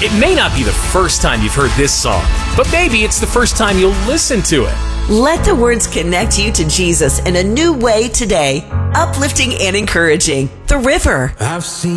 It may not be the first time you've heard this song, but maybe it's the first time you'll listen to it. Let the words connect you to Jesus in a new way today. Uplifting and encouraging. The River. I've seen